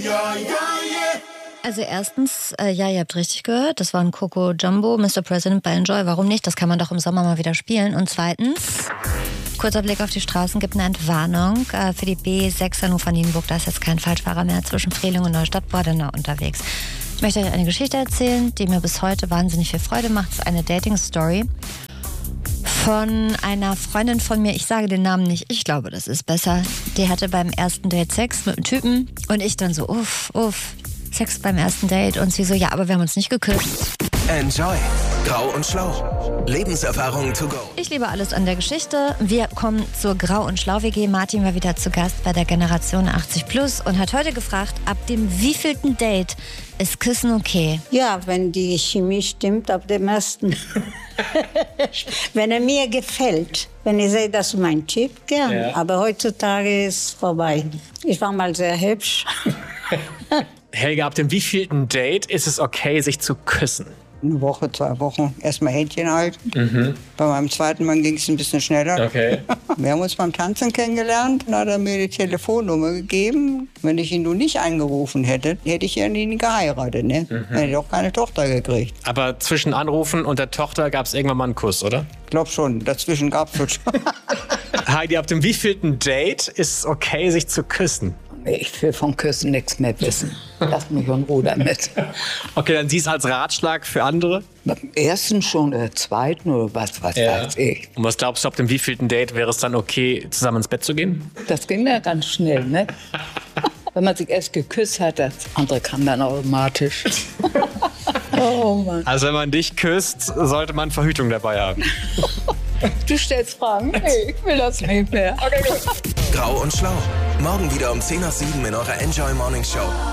Also erstens, ja, ihr habt richtig gehört, das war ein Coco Jumbo, Mr. President bei Enjoy. Warum nicht? Das kann man doch im Sommer mal wieder spielen. Und zweitens, kurzer Blick auf die Straßen, gibt eine Entwarnung für die B6 Hannover-Nienburg. Da ist jetzt kein Falschfahrer mehr zwischen Freling und Neustadt-Bordenau unterwegs. Ich möchte euch eine Geschichte erzählen, die mir bis heute wahnsinnig viel Freude macht. Es ist eine Dating-Story von einer Freundin von mir. Ich sage den Namen nicht, ich glaube, das ist besser. Die hatte beim ersten Date Sex mit einem Typen und ich dann so, Sex beim ersten Date. Und sie so, ja, aber wir haben uns nicht geküsst. Enjoy. Grau und Schlau. Lebenserfahrung to go. Ich liebe alles an der Geschichte. Wir kommen zur Grau und Schlau WG. Martin war wieder zu Gast bei der Generation 80+ und hat heute gefragt, ab dem wievielten Date ist Küssen okay? Ja, wenn die Chemie stimmt, ab dem ersten. Wenn er mir gefällt. Wenn ich sehe, das ist mein Typ, gern. Ja. Aber heutzutage ist es vorbei. Ich war mal sehr hübsch. Helga, ab dem wievielten Date ist es okay, sich zu küssen? Eine Woche, 2 Wochen. Erstmal Händchen halten. Bei meinem zweiten Mann ging es ein bisschen schneller. Okay. Wir haben uns beim Tanzen kennengelernt. Dann hat er mir die Telefonnummer gegeben. Wenn ich ihn nun nicht angerufen hätte, hätte ich ja nie geheiratet. Ne? Dann hätte ich auch keine Tochter gekriegt. Aber zwischen Anrufen und der Tochter gab es irgendwann mal einen Kuss, oder? Ich glaube schon. Dazwischen gab es schon. Heidi, ab dem wievielten Date ist es okay, sich zu küssen? Ich will von Küssen nichts mehr wissen. Lass mich in Ruhe damit. Okay, dann siehst du als Ratschlag für andere? Beim ersten schon oder zweiten oder was weiß ich. Und was glaubst du, ab dem wievielten Date wäre es dann okay, zusammen ins Bett zu gehen? Das ging ja ganz schnell, ne? Wenn man sich erst geküsst hat, das andere kam dann automatisch. Oh Mann. Also wenn man dich küsst, sollte man Verhütung dabei haben. Du stellst Fragen? Nee, ich will das nicht mehr. Okay, gut. Grau und Schlau. Morgen wieder um 6:10 in eurer Enjoy Morning Show.